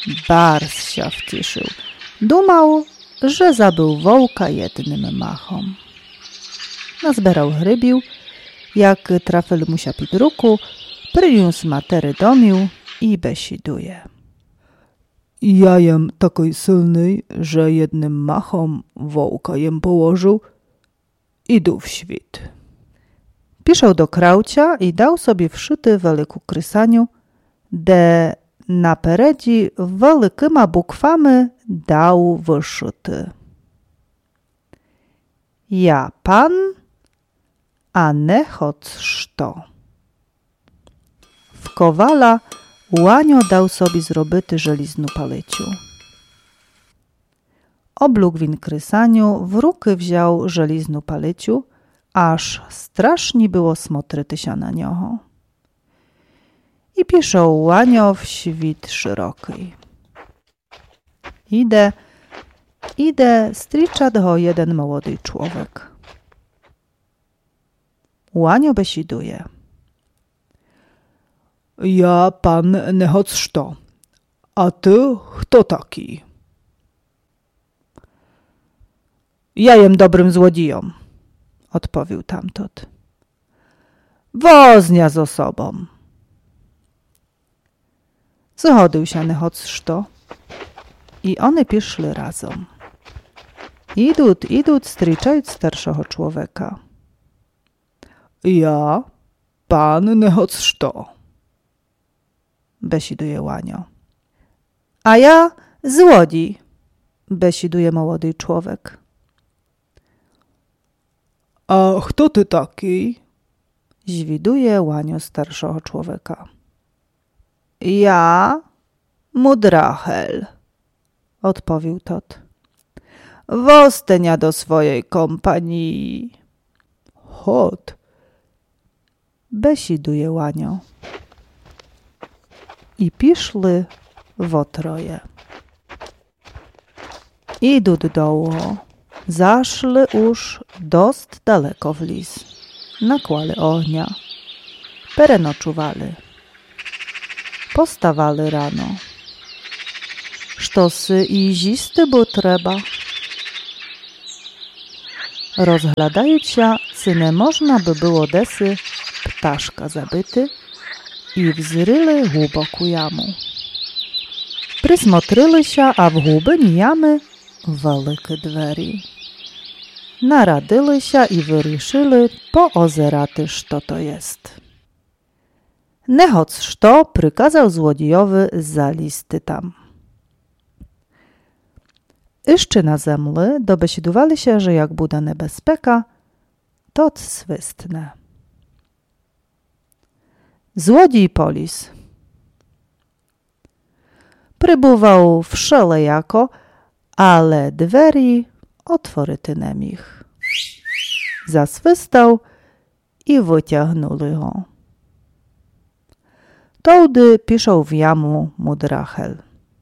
Bars się wciszył. Dumał, że zabył wołka jednym machom. Nazbierał hrybił, jak trafil mu się pidruku, przyniósł matery domił i besiduje. Ja jem takiej silnej, że jednym machom wołka jem położył i du w świt. Piszał do kraucia i dał sobie wszyty wielku krysaniu, de naperedzi wielkima bukwami dał wyszyty. Ja pan, a nie choć szto. W kowala Łanio dał sobie zrobyty żeliznu paleciu. Oblógł win krysaniu, w ruky wziął żeliznu paleciu, aż strasznie było smotryty się na nioho. I piszą Łanio w świt szerokiej. Idę, stricza do jeden młody człowiek. Łanio besiduje. Ja pan nie choć to, a ty kto taki? Ja jem dobrym złodziejom, odpowiedział tamtot. Woznia z osobą. Zchodził się nie choć to i one piszli razem. Idut, stryczając starszego człowieka. Ja pan nie choć to, besiduje Łanio. A ja złodziej, besiduje młody człowiek. A kto ty taki? Zwiduje Łanio starszego człowieka. Ja Mudrachel, odpowiedział tot. Wostenia do swojej kompanii. Chod, besiduje Łanio. I piszli wo troje. Idut doło, zaszli już dost daleko w lis. Nakłali ognia, perenoczuwali. Postawali rano. Sztosy i zisty bo trzeba. Rozglądając się, czy nie można by było desy ptaszka zabyty i wzryli głęboką jamu. Przysmotryli się, a w głębinie jamy wielkie drzwi. Naradyli się i wyruszyli poozeraty, co to jest. Nie choć to prykazał złodziejowy zalisty tam. Jeszcze na zemły dobesidowali się, że jak bude niebezpieka, to swistne. Złodziej polis. Próbował wszelejako, ale drzwi otworyty nemich. Zaswystał i wyciągnęli go. Tołdy piszą w jamu Mudrachel.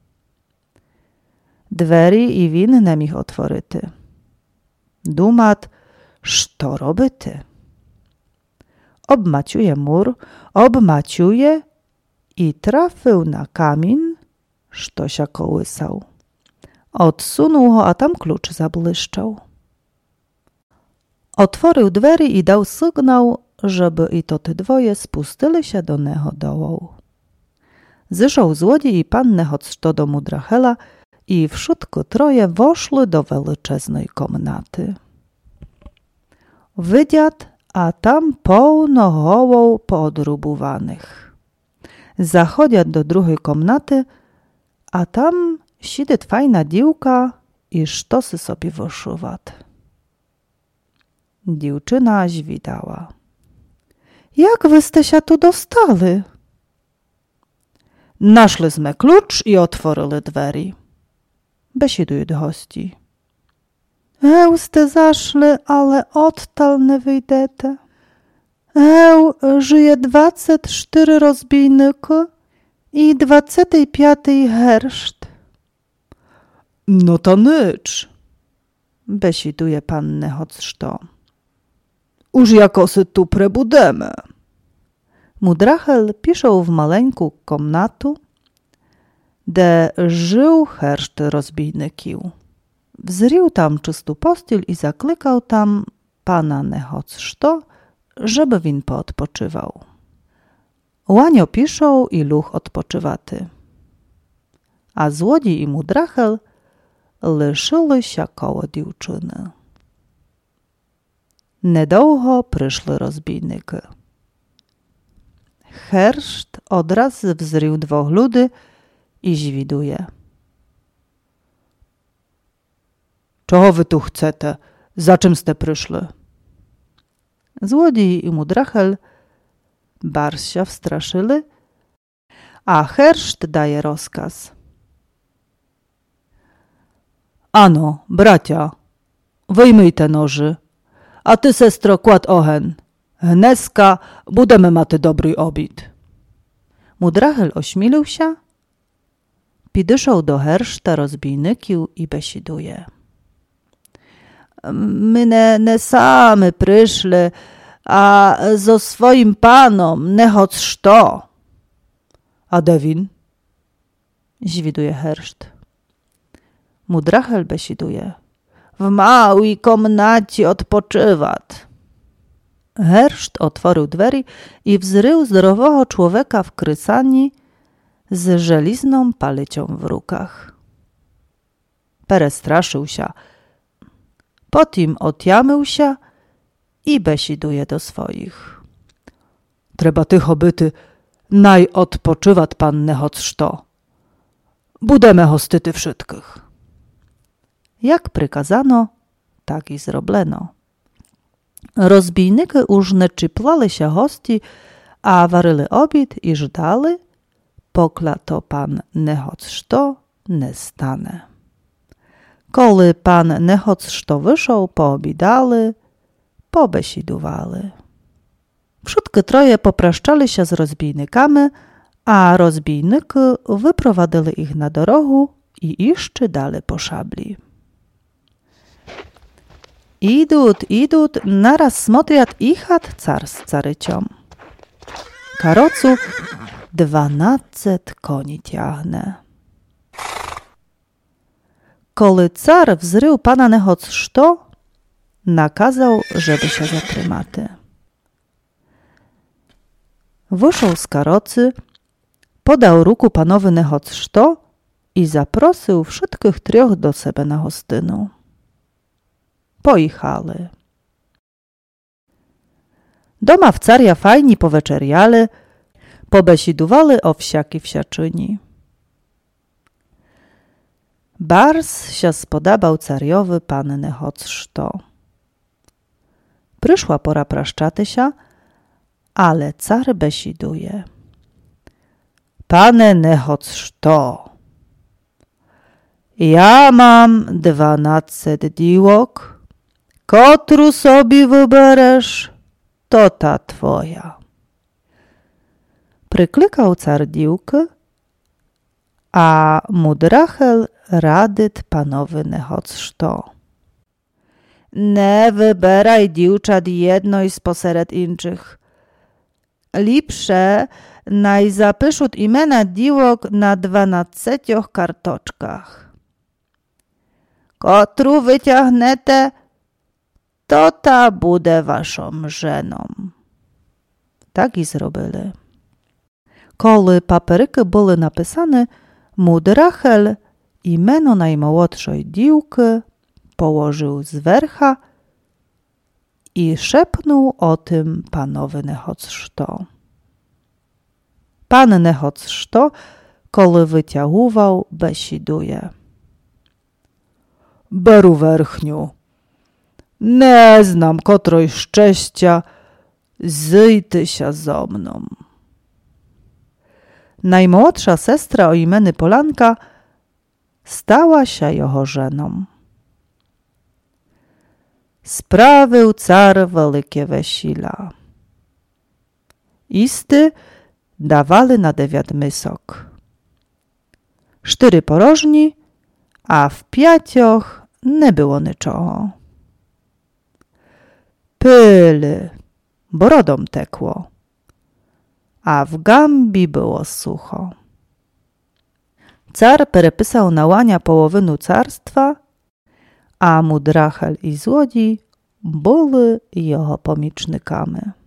Drzwi i win nemich otworyty. Dumat, co robyty? Obmaciuje mur, obmaciuje i trafił na kamień, co się kołysał. Odsunął go, a tam klucz zabłyszczał. Otworzył drzwi i dał sygnał, żeby i to te dwoje spustili się do neho dołu. Zyszał złodziej i panny choć to do Mudrachela i wszystko troje woszły do wielczeznej komnaty. Wydziad, a tam pełno hołów poodrubowanych. Zachodziat do drugiej komnaty, a tam siedzi fajna dziewka i sztosy sobie wyszuwat. Dziewczyna zwidała. Jak wyście się tu dostali? Naszliśmy klucz i otworzyli drzwi. Besiduje do gości. Ste zaszli, ale odtal nie wyjdete. Żyje 24 rozbijniki i 25 herszt. No to nycz, besiduje panny choć to. Už jako se tu prebudeme. Mudrachel piszą w maleńku komnatu, de żył herszt rozbijnykił. Wzrył tam czystą postiel i zaklykał tam pana nechocšto, żeby win poodpoczywał. Łanio piszą i luch odpoczywaty. A złodzi i mudrachel лишили ся коло дівчини. Недовго прийшли розбійники. Herszt odraz wzrył dwóch ludy i zwiduje. Czego wy tu chcete? Za czym ste przyszli? Złodziej i mudrachel barsia wstraszyli, a herszt daje rozkaz. Ano, bracia, wyjmij te noży, a ty, sestro, kład ohen. Hneska budemy maty dobry obid. Mudrachel ośmilił się, pidyszał do herszta rozbijnykił i besiduje. My ne samy przyszli, a zo swoim panom ne chodź-to. A Devin? Zwiduje herszt. Mudrachel besiduje. W małej komnacie odpoczywat. Herszt otworzył drzwi i wzrył zdrowego człowieka w krysani z żelizną palycią w rukach. Perestraszył się. Potim otjamył się i besiduje do swoich. Trzeba tych obyty, naj odpoczywat pan nechocšto. Budemy hostyty wszystkich. Jak prykazano, tak i zrobleno. Rozbijniki już nie czyplali się hostii, a waryli obід i żdali, pokla to pan nechocšto nie stane. Коли pan nechocšto wyszł, poobidali, pobesidowali. Wszystkie troje popraszczali się z rozbijnikami, a rozbijniki wyprowadzili ich na drogę i jeszcze dalej po szabli. Idut, naraz смотрят ich car z carycią. Karocu 12 koni ciągnie. Коли car wzrył pana nechocšto, nakazał, żeby się zatrymaty. Wyszł z karocy, podał ruku panowy nechocšto i zaprosił wszystkich trzech do siebie na hostynę. Pojechali. Doma w carja fajni poweczeriali, pobesidowali o wsiaki wsiaczyni. Bars się spodobał cariowy pan nechocšto. Przyszła pora praszczaty się, ale car besiduje. Pane nechocšto, ja mam 12 diłok, kotru sobie wyberesz, to ta twoja. Przyklykał car diłki, a mudrachel radyt panowy nechocšto. Nie wyberaj diłczat jednoj sposerед inczych. Lipsze naj zapyszut imena diłok na 12 kartoczkach. Kotru wyciągnete, to ta bude waszą żeną. Tak i zrobili. Коли paperyki były napisane, mudrachel imeno najmłodszej diłki położył z wercha i szepnął o tym panowy nechocšto. Pan nechocšto, коли wyciałował, besiduje. Beru werchniu, nie znam kotroj szczęścia, zyjty się zo mną. Najmłodsza sestra o imieniu Polanka stała się jeho żeną. Sprawił car wielkie wesila. Isty dawali na 9 mysok. 4 porożni, a w 5 nie było niczego. Pyly, brodą tekło, a w gambi było sucho. Car переписał na łania połowину carstwa, a Mudrachel i Złodzi byli його помічниками.